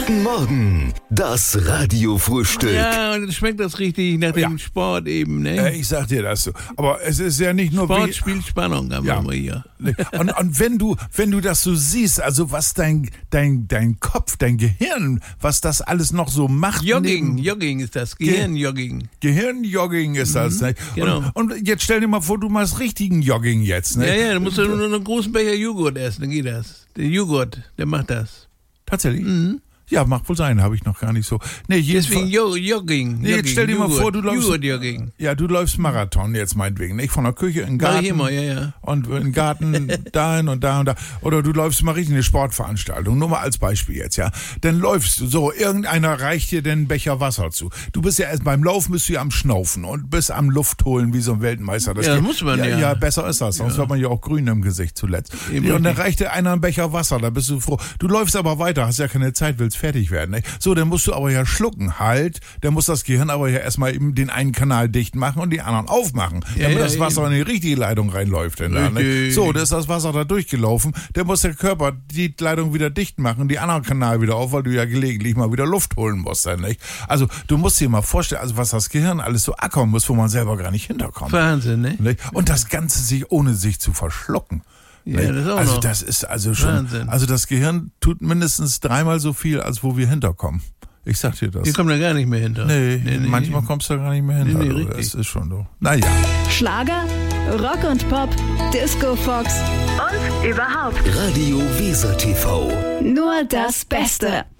Guten Morgen, das Radiofrühstück. Ja, und jetzt schmeckt das richtig nach dem Sport eben, ne? Ich sag dir das so. Aber es ist ja nicht nur Sport spielt Spannung, haben wir hier. Und wenn du das so siehst, also was dein Kopf, dein Gehirn, was das alles noch so macht. Jogging ist das, Gehirnjogging. Gehirnjogging ist das, ne? Genau. Und jetzt stell dir mal vor, du machst richtigen Jogging jetzt, ne? Ja, du musst nur einen großen Becher Joghurt essen, dann geht das. Der Joghurt, der macht das. Tatsächlich? Mhm. Ja, mag wohl sein, habe ich noch gar nicht so. Nee, deswegen Jogging. Nee, jetzt stell dir mal vor, du läufst. Jogging. Ja, du läufst Marathon jetzt meinetwegen, nicht? Von der Küche in den Garten. Mach ich immer, ja. Und in den Garten dahin und da und da. Oder du läufst mal richtig eine Sportveranstaltung, nur mal als Beispiel jetzt, ja. Dann läufst du so, irgendeiner reicht dir den Becher Wasser zu. Du bist ja erst beim Laufen bist du ja am Schnaufen und bist am Luft holen wie so ein Weltmeister. Das muss man ja. Ja, besser ist das, sonst wird man ja auch grün im Gesicht zuletzt. Und dann reicht dir einer einen Becher Wasser, da bist du froh. Du läufst aber weiter, hast ja keine Zeit, willst fertig werden, nicht? So, dann musst du aber ja schlucken, halt. Dann muss das Gehirn aber ja erstmal eben den einen Kanal dicht machen und die anderen aufmachen, damit das Wasser in die richtige Leitung reinläuft. Dann da, ne? So, dann ist das Wasser da durchgelaufen. Dann muss der Körper die Leitung wieder dicht machen, die anderen Kanal wieder auf, weil du ja gelegentlich mal wieder Luft holen musst. Dann, nicht? Also, du musst dir mal vorstellen, also was das Gehirn alles so ackern muss, wo man selber gar nicht hinterkommt. Wahnsinn, ne? Nicht? Und das Ganze ohne sich zu verschlucken. Ja, das auch also noch. Das ist also schon, Wahnsinn. Also das Gehirn tut mindestens 3-mal so viel, als wo wir hinterkommen. Ich sag dir das. Wir kommen da gar nicht mehr hinter. Nee, manchmal kommst du da gar nicht mehr hinter. Nee, das ist schon so. Naja. Schlager, Rock und Pop, Disco Fox und überhaupt Radio Weser TV. nur das Beste.